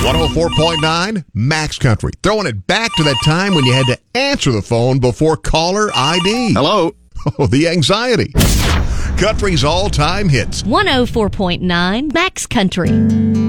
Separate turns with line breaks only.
104.9 Max Country. Throwing it back to that time when you had to answer the phone before caller ID.
Hello.
Oh, the anxiety. Country's all-time hits.
104.9 Max Country.